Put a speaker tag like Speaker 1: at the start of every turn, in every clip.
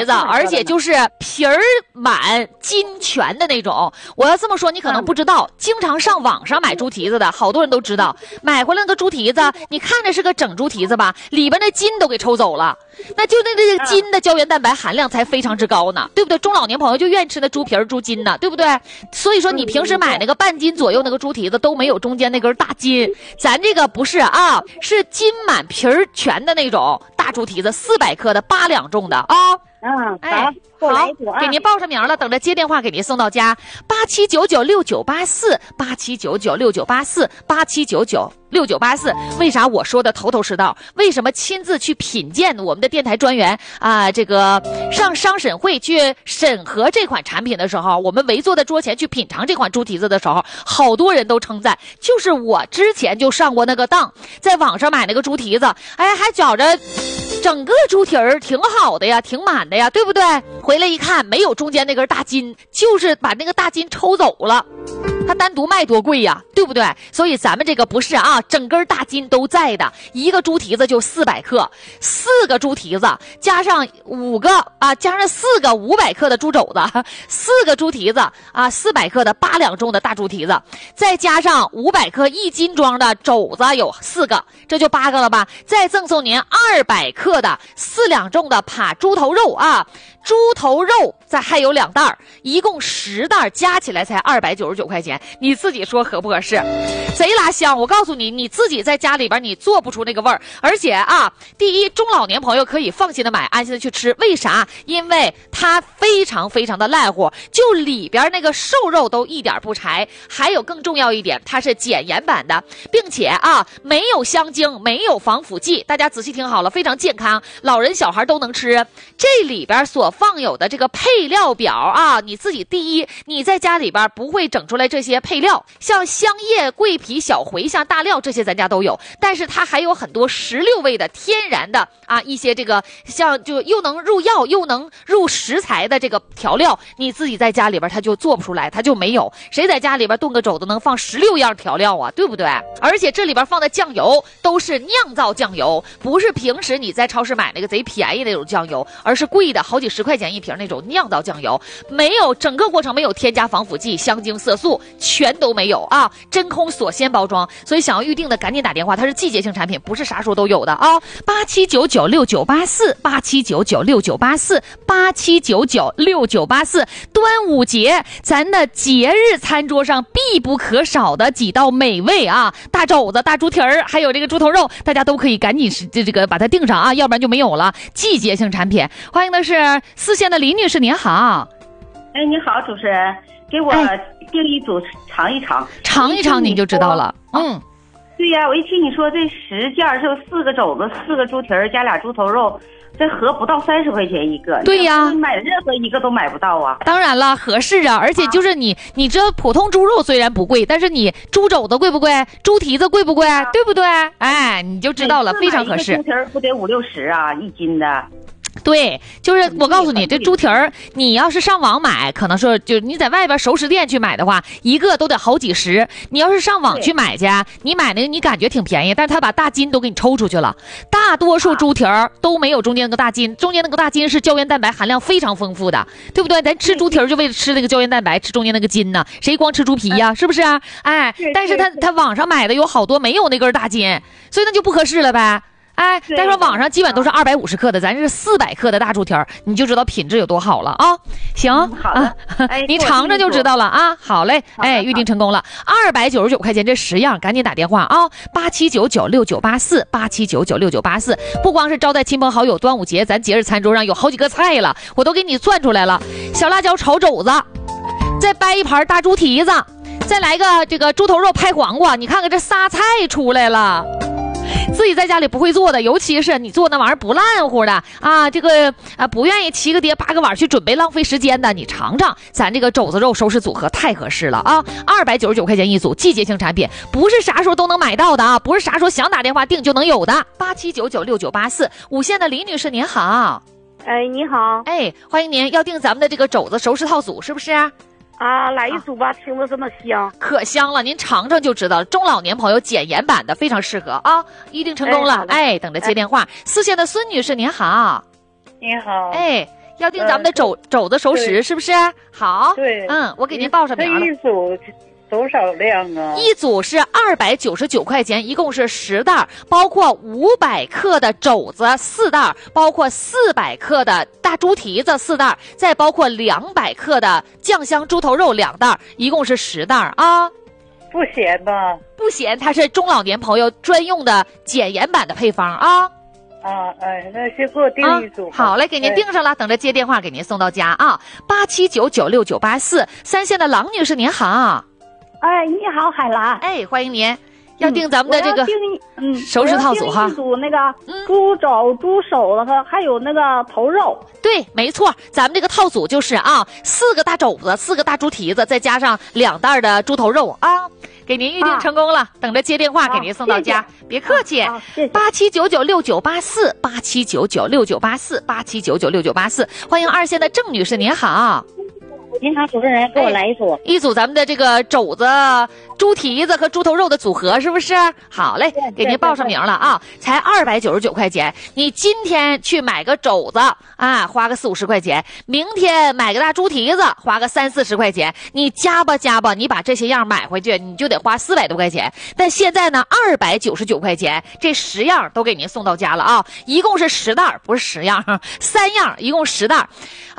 Speaker 1: 蹄子，而且就是皮儿满筋全的那种。我要这么说你可能不知道，经常上网上买猪蹄子的好多人都知道，买回来那个猪蹄子你看着是个整猪蹄子吧，里边的筋都给抽走了，那就那个筋的胶原蛋白含量才非常之高呢，对不对？中老年朋友就愿意吃那猪皮儿猪筋呢，对不对？所以说你平时买那个半斤左右那个猪蹄子都没有中间那根大筋，咱这个不是啊，是筋满皮儿全的那种大猪蹄子，400克的8两重的啊。
Speaker 2: 好，
Speaker 1: 好，给您报上名了，等着接电话给您送到家。87996984，87996984，87996984。为啥我说的头头是道？为什么亲自去品鉴我们的电台专员啊？这个上商审会去审核这款产品的时候，我们围坐在桌前去品尝这款猪蹄子的时候，好多人都称赞，就是我之前就上过那个当，在网上买那个猪蹄子，哎，还觉着整个猪蹄儿挺好的呀，挺满的呀，对不对？回来一看，没有中间那根大筋，就是把那个大筋抽走了。它单独卖多贵呀，对不对？所以咱们这个不是啊，整根大筋都在的，一个猪蹄子就400克，4个猪蹄子加上5个啊，加上4个500克的猪肘子，4个猪蹄子啊，400克的8两重的大猪蹄子，再加上500克1斤装的肘子有4个，这就8个了吧？再赠送您200克的4两重的扒猪头肉啊，猪头肉再还有2袋，一共10袋，加起来才299块钱，你自己说合不合适？贼拉香！我告诉你，你自己在家里边你做不出那个味儿，而且啊，第一，中老年朋友可以放心的买，安心的去吃。为啥？因为它非常非常的烂乎，就里边那个瘦肉都一点不柴。还有更重要一点，它是减盐版的，并且啊，没有香精，没有防腐剂。大家仔细听好了，非常健康，老人小孩都能吃。这里边所放有的这个配料表啊，你自己第一，你在家里边不会整出来这些配料，像香叶、桂皮、小茴香、大料这些咱家都有，但是它还有很多16味的天然的啊一些这个像就又能入药又能入食材的这个调料，你自己在家里边它就做不出来，它就没有。谁在家里边炖个肘子能放16样调料啊，对不对？而且这里边放的酱油都是酿造酱油，不是平时你在超市买那个贼便宜那种酱油，而是贵的好几10块钱一瓶那种酿造酱油，没有整个过程没有添加防腐剂、香精、色素，全都没有啊，真空锁鲜包装。所以想要预定的赶紧打电话，它是季节性产品，不是啥时候都有的啊。87996984，87996984，87996984。端午节咱的节日餐桌上必不可少的几道美味啊，大肘子、大猪蹄儿，还有这个猪头肉，大家都可以赶紧这个把它订上啊，要不然就没有了。季节性产品，欢迎的是4线的李女士，您好。
Speaker 2: 哎，你好，主持人，给我订一组尝一尝，
Speaker 1: 尝一尝您就知道了。
Speaker 2: 对呀，我一听你说这10件就4个肘子、4个猪蹄儿加2猪头肉，这合不到30块钱一个。
Speaker 1: 对呀，
Speaker 2: 你买任何一个都买不到啊。
Speaker 1: 当然了，合适啊，而且就是你这普通猪肉虽然不贵，但是你猪肘子贵不贵？猪蹄子贵不贵？对不对？哎，你就知道了，非常合适。
Speaker 2: 猪蹄儿不得50-60啊，1斤的。
Speaker 1: 对，就是我告诉你，这猪蹄儿，你要是上网买，可能说就你在外边熟食店去买的话，一个都得好几十。你要是上网去买去，你买那个你感觉挺便宜，但是他把大筋都给你抽出去了。大多数猪蹄儿都没有中间那个大筋，中间那个大筋是胶原蛋白含量非常丰富的，对不对？咱吃猪蹄儿就为了吃那个胶原蛋白，吃中间那个筋呢，谁光吃猪皮呀？是不是啊？哎，但是他网上买的有好多没有那根大筋，所以那就不合适了呗。哎，但是网上基本都是250克的，咱是400克的大猪蹄儿，你就知道品质有多好了啊！行，
Speaker 2: 好的，
Speaker 1: 你尝着就知道了啊！好嘞，哎，预定成功了，299块钱这10样，赶紧打电话啊！87996984，87996984，不光是招待亲朋好友，端午节咱节日餐桌上有好几个菜了，我都给你算出来了：小辣椒炒肘子，再掰一盘大猪蹄子，再来个这个猪头肉拍黄瓜，你看看这仨菜出来了。自己在家里不会做的，尤其是你做那玩意儿不烂乎的啊，这个不愿意7个碟8个碗去准备浪费时间的，你尝尝咱这个肘子肉收拾组合太合适了啊！299块钱一组，季节性产品，不是啥时候都能买到的啊，不是啥时候想打电话订就能有的。87996984，5线的李女士您好。
Speaker 3: 哎，你好。
Speaker 1: 哎，欢迎您，要订咱们的这个肘子熟食套组是不是？
Speaker 3: 啊，来一组吧，听着这么香，
Speaker 1: 可香了，您尝尝就知道了。中老年朋友减盐版的非常适合啊，预定成功了。哎，等着接电话。4线的孙女士您好。
Speaker 4: 你好。
Speaker 1: 哎， 要订咱们的肘子熟食是不是？好，
Speaker 3: 对，
Speaker 1: 我给您报上名了。
Speaker 3: 这一组多少量啊？
Speaker 1: 一组是299块钱，一共是10袋，包括500克的肘子4袋，包括400克的大猪蹄子4袋，再包括200克的酱香猪头肉2袋，一共是10袋啊。
Speaker 3: 不咸吧？
Speaker 1: 不咸，它是中老年朋友专用的减盐版的配方啊。
Speaker 3: 那先给我订一组。
Speaker 1: 好嘞，给您订上了，等着接电话给您送到家啊。87996984，三线的郎女士您好。
Speaker 4: 哎，你好，海兰。
Speaker 1: 哎，欢迎您。要订咱们的这个熟食套组哈，
Speaker 4: 一组那个猪肘、猪手了和还有那个头肉。
Speaker 1: 对，没错，咱们这个套组就是4个大肘子，4个大猪蹄子，再加上2袋的猪头肉啊，给您预定成功了，等着接电话给您送到家。谢谢，别客气。87996984，87996984，87996984，欢迎2线的郑女士您好。
Speaker 4: 您好，主持人，给我来
Speaker 1: 一组咱们的这个肘子、猪蹄子和猪头肉的组合，是不是？好嘞，给您报上名了啊，才299块钱。你今天去买个肘子花个40-50块钱，明天买个大猪蹄子花个30-40块钱，你加吧，你把这些样买回去，你就得花400多块钱。但现在呢，299块钱，这10样都给您送到家了啊，一共是10袋，不是10样，3样，一共10袋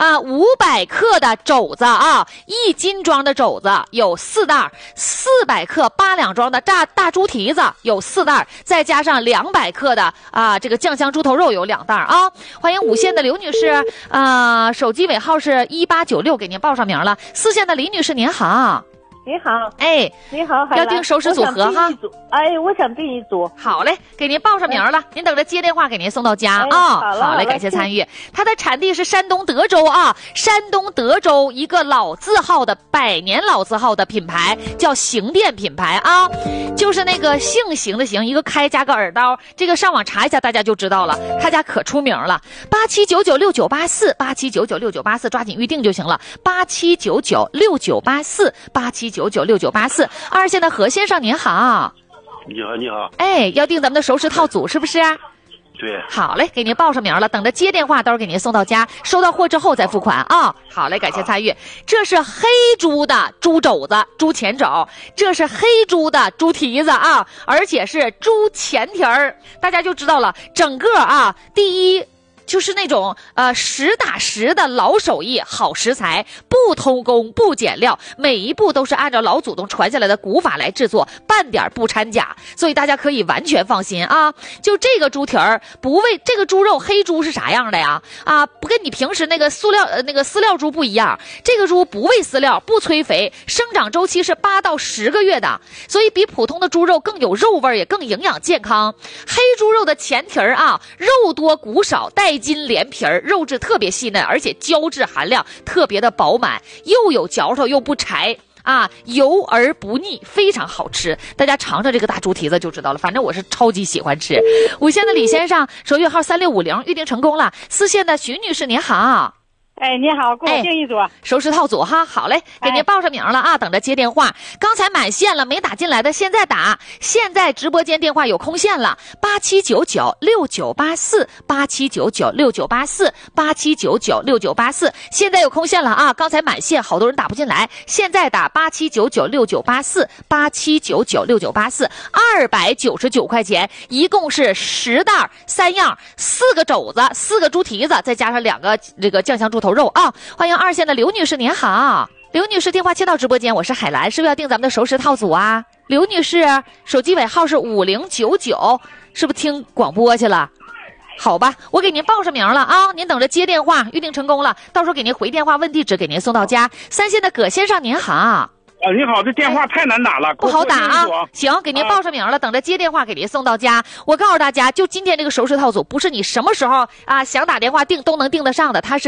Speaker 1: ，500克的肘子1斤装的肘子有4袋，400克8两装的大猪蹄子有4袋，再加上200克的这个酱香猪头肉有2袋啊。欢迎5线的刘女士，手机尾号是1896，给您报上名了。4线的李女士您好。
Speaker 4: 你好，
Speaker 1: 你好，要订熟食组合哈。
Speaker 4: 我想订一组。
Speaker 1: 好嘞，给您报上名了，您等着接电话给您送到家好嘞，感谢参与。它的产地是山东德州山东德州一个老字号的100年老字号的品牌，叫行店品牌就是那个姓邢的邢，一个开加个耳刀，这个上网查一下大家就知道了，他家可出名了。87996984，87996984，抓紧预定就行了。87996984，87996984，2线的何先生您好。
Speaker 5: 你好。
Speaker 1: 要订咱们的熟食套组是不是？
Speaker 5: 对。
Speaker 1: 好嘞，给您报上名了，等着接电话，到时候给您送到家，收到货之后再付款好嘞，感谢参与。这是黑猪的猪肘子、猪前肘，这是黑猪的猪蹄子而且是猪前蹄儿，大家就知道了，整个第一就是那种实打实的老手艺好食材，不偷工不减料，每一步都是按照老祖宗传下来的古法来制作，半点不掺假，所以大家可以完全放心就这个猪蹄儿不喂，这个猪肉黑猪是啥样的呀不跟你平时那个饲料猪不一样，这个猪不喂饲料，不催肥，生长周期是8到10个月的，所以比普通的猪肉更有肉味，也更营养健康。黑猪肉的前蹄儿肉多骨少，带筋连皮儿，肉质特别细嫩，而且胶质含量特别的饱满，又有嚼头又不柴油而不腻，非常好吃。大家尝尝这个大猪蹄子就知道了，反正我是超级喜欢吃。5线的李先生，手机号3650，预定成功了。4线的徐女士您好。
Speaker 4: 你好，给我订一组
Speaker 1: 熟食套组好嘞，给您报上名了等着接电话。刚才满线了没打进来的现在打，现在直播间电话有空线了，87996984，87996984，87996984，现在有空线了刚才满线，好多人打不进来，现在打87996984，87996984，299块钱，一共是10袋3样，4个肘子，4个猪蹄子，再加上2个这个酱香猪头肉欢迎2线的刘女士您好。刘女士电话接到直播间，我是海兰，是不是要订咱们的熟食套组刘女士手机尾号是5099，是不是听广播去了？好吧，我给您报上名了您等着接电话，预定成功了，到时候给您回电话问地址，给您送到家。3线的葛先生您好。
Speaker 6: 你好，这电话太难打了，
Speaker 1: 不好打行，给您报上名了，等着接电话给您送到家。我告诉大家，就今天这个熟食套组，不是你什么时候想打电话订都能订得上的，它是